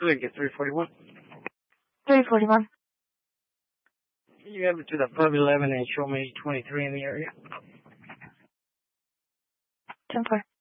So we can get 341. 341. You have it to the pub 11 and show me 23 in the area. 10-4.